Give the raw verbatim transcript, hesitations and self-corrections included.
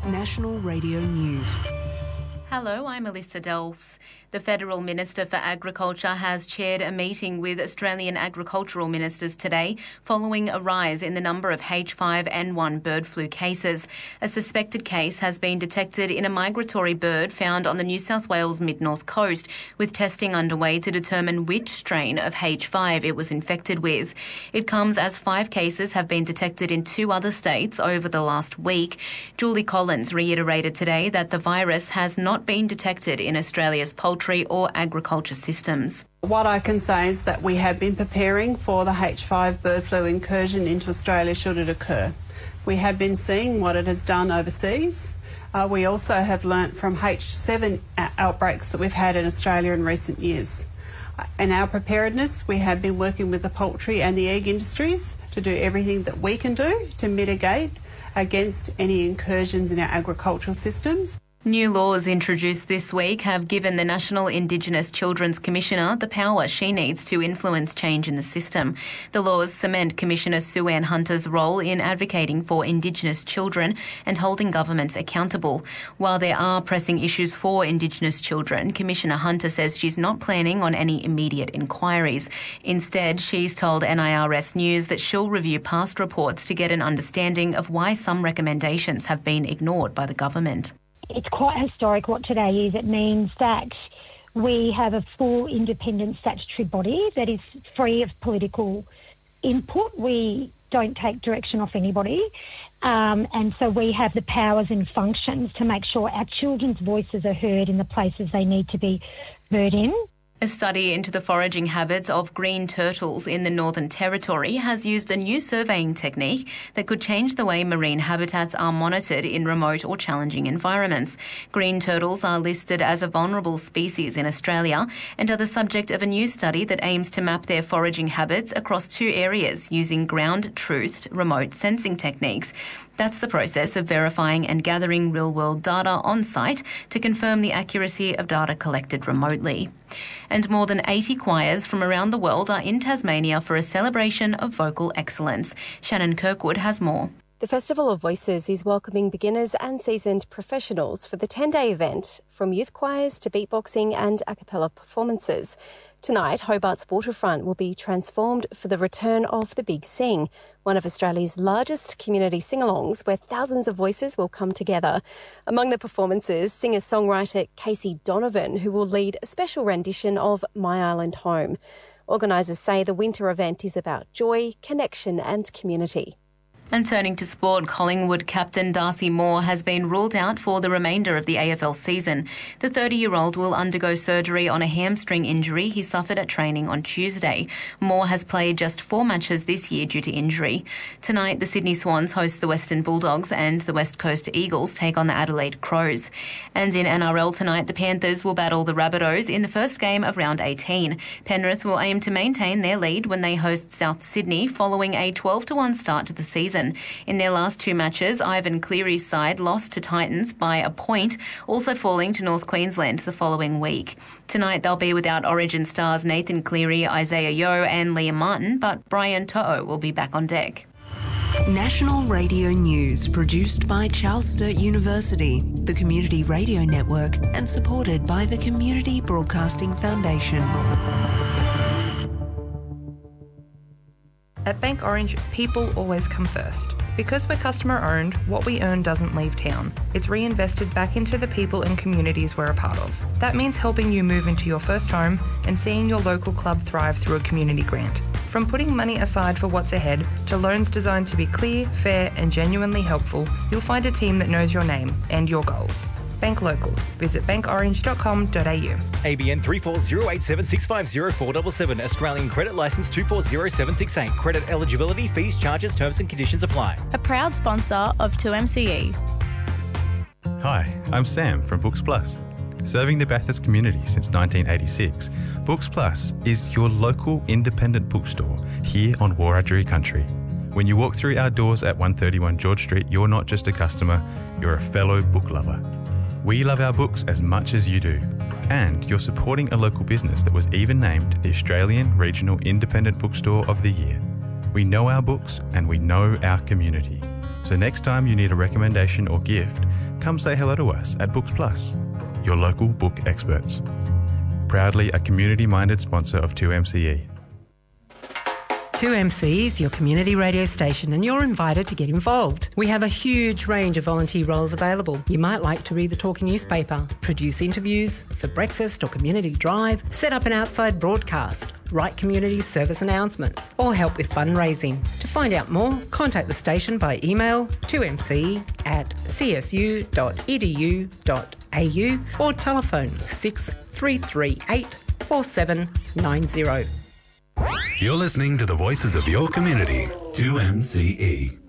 National Radio News. Hello, I'm Alyssa Delves. The Federal Minister for Agriculture has chaired a meeting with Australian agricultural ministers today following a rise in the number of H five N one bird flu cases. A suspected case has been detected in a migratory bird found on the New South Wales mid-north coast, with testing underway to determine which strain of H five it was infected with. It comes as five cases have been detected in two other states over the last week. Julie Collins reiterated today that the virus has not been detected in Australia's poultry or agriculture systems. What I can say is that we have been preparing for the H five bird flu incursion into Australia should it occur. We have been seeing what it has done overseas. Uh, we also have learnt from H seven outbreaks that we've had in Australia in recent years. In our preparedness, we have been working with the poultry and the egg industries to do everything that we can do to mitigate against any incursions in our agricultural systems. New laws introduced this week have given the National Indigenous Children's Commissioner the power she needs to influence change in the system. The laws cement Commissioner Sue Ann Hunter's role in advocating for Indigenous children and holding governments accountable. While there are pressing issues for Indigenous children, Commissioner Hunter says she's not planning on any immediate inquiries. Instead, she's told N I R S News that she'll review past reports to get an understanding of why some recommendations have been ignored by the government. It's quite historic what today is. It means that we have a full independent statutory body that is free of political input. We don't take direction off anybody. Um, and so we have the powers and functions to make sure our children's voices are heard in the places they need to be heard in. A study into the foraging habits of green turtles in the Northern Territory has used a new surveying technique that could change the way marine habitats are monitored in remote or challenging environments. Green turtles are listed as a vulnerable species in Australia and are the subject of a new study that aims to map their foraging habits across two areas using ground-truthed remote sensing techniques. That's the process of verifying and gathering real-world data on site to confirm the accuracy of data collected remotely. And more than eighty choirs from around the world are in Tasmania for a celebration of vocal excellence. Shannon Kirkwood has more. The Festival of Voices is welcoming beginners and seasoned professionals for the ten-day event, from youth choirs to beatboxing and a cappella performances. Tonight, Hobart's waterfront will be transformed for the return of The Big Sing, one of Australia's largest community sing-alongs where thousands of voices will come together. Among the performances, singer-songwriter Casey Donovan, who will lead a special rendition of My Island Home. Organisers say the winter event is about joy, connection and community. And turning to sport, Collingwood captain Darcy Moore has been ruled out for the remainder of the A F L season. The thirty-year-old will undergo surgery on a hamstring injury he suffered at training on Tuesday. Moore has played just four matches this year due to injury. Tonight, the Sydney Swans host the Western Bulldogs and the West Coast Eagles take on the Adelaide Crows. And in N R L tonight, the Panthers will battle the Rabbitohs in the first game of round eighteen. Penrith will aim to maintain their lead when they host South Sydney following a twelve to one start to the season. In their last two matches, Ivan Cleary's side lost to Titans by a point, also falling to North Queensland the following week. Tonight they'll be without Origin stars Nathan Cleary, Isaiah Yeo and Liam Martin, but Brian To'o will be back on deck. National Radio News, produced by Charles Sturt University, the Community Radio Network, and supported by the Community Broadcasting Foundation. At Bank Orange, people always come first. Because we're customer owned, what we earn doesn't leave town. It's reinvested back into the people and communities we're a part of. That means helping you move into your first home and seeing your local club thrive through a community grant. From putting money aside for what's ahead to loans designed to be clear, fair and genuinely helpful, you'll find a team that knows your name and your goals. Bank Local. Visit bank orange dot com dot a u. A B N three four zero eight seven six five zero four seven seven. Australian Credit Licence two four zero seven six eight. Credit eligibility, fees, charges, terms and conditions apply. A proud sponsor of two M C E. Hi, I'm Sam from Books Plus. Serving the Bathurst community since nineteen eighty-six, Books Plus is your local independent bookstore here on Wiradjuri country. When you walk through our doors at one thirty-one George Street, you're not just a customer, you're a fellow book lover. We love our books as much as you do. And you're supporting a local business that was even named the Australian Regional Independent Bookstore of the Year. We know our books and we know our community. So next time you need a recommendation or gift, come say hello to us at Books Plus, your local book experts. Proudly a community-minded sponsor of two M C E. two M C is your community radio station and you're invited to get involved. We have a huge range of volunteer roles available. You might like to read the talking newspaper, produce interviews for breakfast or community drive, set up an outside broadcast, write community service announcements or help with fundraising. To find out more, contact the station by email two m c at c s u dot e d u dot a u or telephone six three three eight four seven nine zero. You're listening to the voices of your community, two M C E.